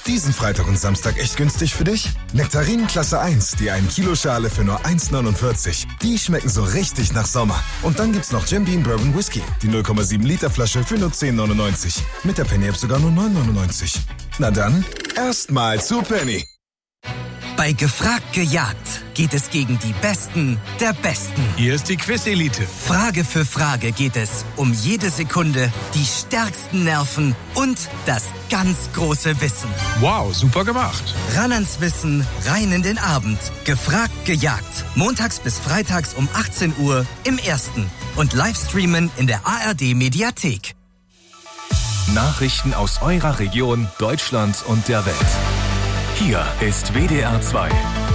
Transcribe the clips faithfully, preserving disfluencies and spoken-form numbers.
diesen Freitag und Samstag echt günstig für dich? Nektarinen Klasse eins, die ein Kilo Schale für nur eins neunundvierzig. Die schmecken so richtig nach Sommer. Und dann gibt's noch Jim Beam Bourbon Whisky, die null Komma sieben Liter Flasche für nur zehn neunundneunzig. Mit der Penny App sogar nur neun neunundneunzig. Na dann, erstmal zu Penny. Bei Gefragt gejagt geht es gegen die Besten der Besten. Hier ist die Quiz-Elite. Frage für Frage geht es um jede Sekunde, die stärksten Nerven und das ganz große Wissen. Wow, super gemacht. Ran ans Wissen, rein in den Abend. Gefragt gejagt. Montags bis freitags um achtzehn Uhr im Ersten. Und Livestreamen in der A R D-Mediathek. Nachrichten aus eurer Region, Deutschland und der Welt. Hier ist W D R zwei.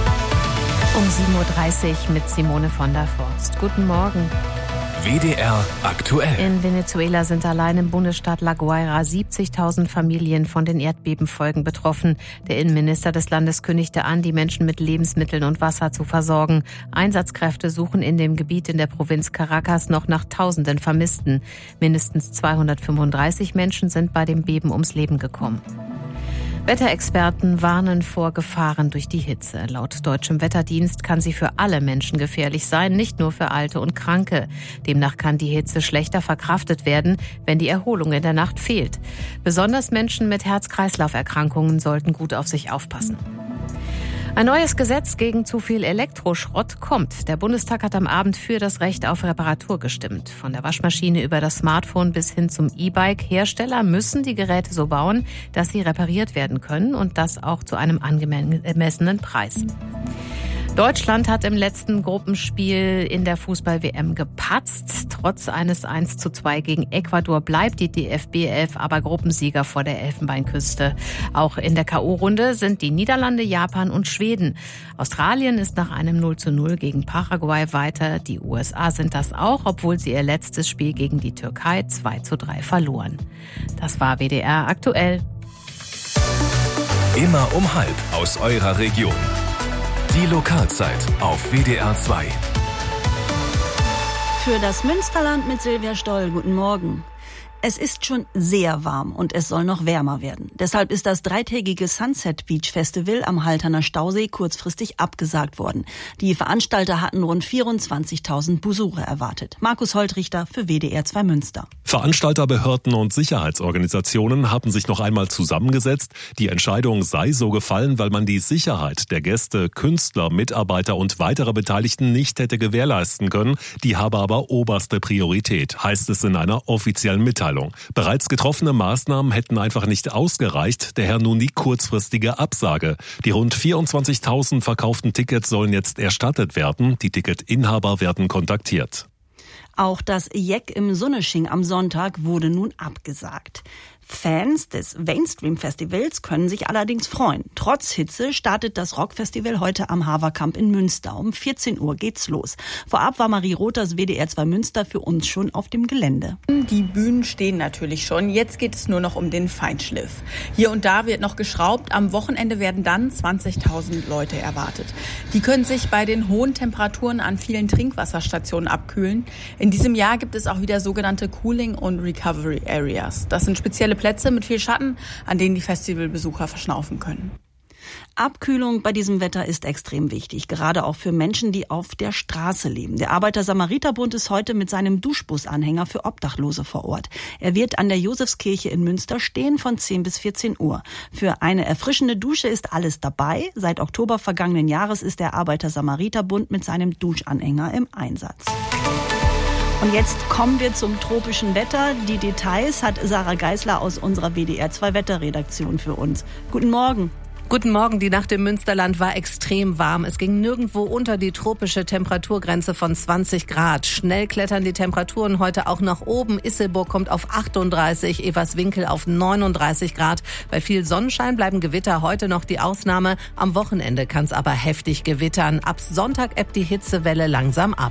Um sieben Uhr dreißig mit Simone von der Forst. Guten Morgen. W D R aktuell. In Venezuela sind allein im Bundesstaat La Guaira siebzigtausend Familien von den Erdbebenfolgen betroffen. Der Innenminister des Landes kündigte an, die Menschen mit Lebensmitteln und Wasser zu versorgen. Einsatzkräfte suchen in dem Gebiet in der Provinz Caracas noch nach tausenden Vermissten. Mindestens zweihundertfünfunddreißig Menschen sind bei dem Beben ums Leben gekommen. Wetterexperten warnen vor Gefahren durch die Hitze. Laut deutschem Wetterdienst kann sie für alle Menschen gefährlich sein, nicht nur für Alte und Kranke. Demnach kann die Hitze schlechter verkraftet werden, wenn die Erholung in der Nacht fehlt. Besonders Menschen mit Herz-Kreislauf-Erkrankungen sollten gut auf sich aufpassen. Ein neues Gesetz gegen zu viel Elektroschrott kommt. Der Bundestag hat am Abend für das Recht auf Reparatur gestimmt. Von der Waschmaschine über das Smartphone bis hin zum E-Bike. Hersteller müssen die Geräte so bauen, dass sie repariert werden können und das auch zu einem angemessenen Preis. Deutschland hat im letzten Gruppenspiel in der Fußball-W M gepatzt. Trotz eines eins zu zwei gegen Ecuador bleibt die D F B elf aber Gruppensieger vor der Elfenbeinküste. Auch in der K O-Runde sind die Niederlande, Japan und Schweden. Australien ist nach einem null zu null gegen Paraguay weiter. Die U S A sind das auch, obwohl sie ihr letztes Spiel gegen die Türkei zwei zu drei verloren. Das war W D R aktuell. Immer um halb aus eurer Region. Die Lokalzeit auf W D R zwei. Für das Münsterland mit Silvia Stoll. Guten Morgen. Es ist schon sehr warm und es soll noch wärmer werden. Deshalb ist das dreitägige Sunset Beach Festival am Halterner Stausee kurzfristig abgesagt worden. Die Veranstalter hatten rund vierundzwanzigtausend Besucher erwartet. Markus Holtrichter für W D R zwei Münster. Veranstalterbehörden und Sicherheitsorganisationen haben sich noch einmal zusammengesetzt. Die Entscheidung sei so gefallen, weil man die Sicherheit der Gäste, Künstler, Mitarbeiter und weitere Beteiligten nicht hätte gewährleisten können. Die habe aber oberste Priorität, heißt es in einer offiziellen Mitteilung. Bereits getroffene Maßnahmen hätten einfach nicht ausgereicht, daher nun die kurzfristige Absage. Die rund vierundzwanzigtausend verkauften Tickets sollen jetzt erstattet werden. Die Ticketinhaber werden kontaktiert. Auch das Jeck im Sunnesching am Sonntag wurde nun abgesagt. Fans des Mainstream-Festivals können sich allerdings freuen. Trotz Hitze startet das Rockfestival heute am Haverkamp in Münster. Um vierzehn Uhr geht's los. Vorab war Marie Rothers W D R zwei Münster für uns schon auf dem Gelände. Die Bühnen stehen natürlich schon. Jetzt geht es nur noch um den Feinschliff. Hier und da wird noch geschraubt. Am Wochenende werden dann zwanzigtausend Leute erwartet. Die können sich bei den hohen Temperaturen an vielen Trinkwasserstationen abkühlen. In diesem Jahr gibt es auch wieder sogenannte Cooling- und Recovery Areas. Das sind spezielle Plätze mit viel Schatten, an denen die Festivalbesucher verschnaufen können. Abkühlung bei diesem Wetter ist extrem wichtig, gerade auch für Menschen, die auf der Straße leben. Der Arbeiter-Samariter-Bund ist heute mit seinem Duschbusanhänger für Obdachlose vor Ort. Er wird an der Josefskirche in Münster stehen von zehn bis vierzehn Uhr. Für eine erfrischende Dusche ist alles dabei. Seit Oktober vergangenen Jahres ist der Arbeiter-Samariter-Bund mit seinem Duschanhänger im Einsatz. Und jetzt kommen wir zum tropischen Wetter. Die Details hat Sarah Geisler aus unserer W D R zwei Wetterredaktion für uns. Guten Morgen. Guten Morgen. Die Nacht im Münsterland war extrem warm. Es ging nirgendwo unter die tropische Temperaturgrenze von zwanzig Grad. Schnell klettern die Temperaturen heute auch nach oben. Isselburg kommt auf achtunddreißig, Everswinkel auf neununddreißig Grad. Bei viel Sonnenschein bleiben Gewitter heute noch die Ausnahme. Am Wochenende kann es aber heftig gewittern. Ab Sonntag ebbt die Hitzewelle langsam ab.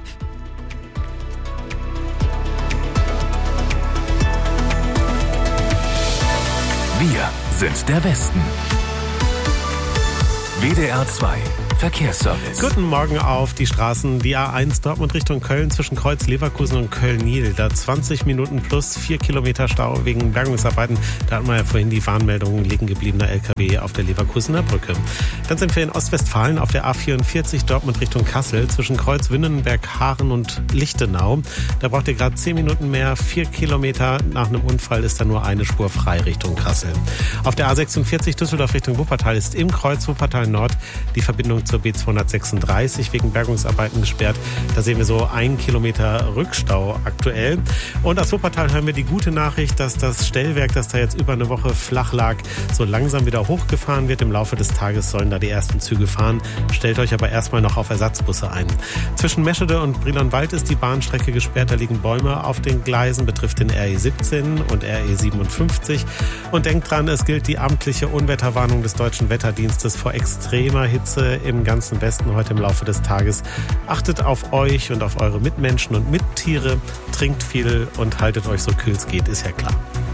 Wir sind der Westen. W D R zwei Verkehrsservice. Guten Morgen auf die Straßen. Die A eins Dortmund Richtung Köln zwischen Kreuz Leverkusen und Köln-Niel. Da zwanzig Minuten plus vier Kilometer Stau wegen Bergungsarbeiten. Da hatten wir ja vorhin die Warnmeldungen liegen gebliebener L K W auf der Leverkusener Brücke. Dann sind wir in Ostwestfalen auf der A vierundvierzig Dortmund Richtung Kassel zwischen Kreuz Winnenberg, Haaren und Lichtenau. Da braucht ihr gerade zehn Minuten mehr. Vier Kilometer nach einem Unfall ist da nur eine Spur frei Richtung Kassel. Auf der A sechsundvierzig Düsseldorf Richtung Wuppertal ist im Kreuz Wuppertal Nord die Verbindung zur B zweihundertsechsunddreißig wegen Bergungsarbeiten gesperrt. Da sehen wir so ein Kilometer Rückstau aktuell. Und aus Wuppertal hören wir die gute Nachricht, dass das Stellwerk, das da jetzt über eine Woche flach lag, so langsam wieder hochgefahren wird. Im Laufe des Tages sollen da die ersten Züge fahren. Stellt euch aber erstmal noch auf Ersatzbusse ein. Zwischen Meschede und Brilonwald ist die Bahnstrecke gesperrt. Da liegen Bäume auf den Gleisen, betrifft den R E siebzehn und R E siebenundfünfzig. Und denkt dran, es gilt die amtliche Unwetterwarnung des Deutschen Wetterdienstes vor extremer Hitze im ganzen Westen heute im Laufe des Tages. Achtet auf euch und auf eure Mitmenschen und Mittiere, trinkt viel und haltet euch so kühl es geht, ist ja klar.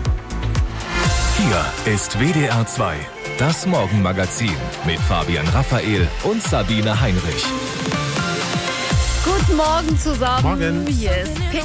Hier ist W D R zwei, das Morgenmagazin mit Fabian Raphael und Sabine Heinrich. Guten Morgen zusammen. Morgen. Hier ist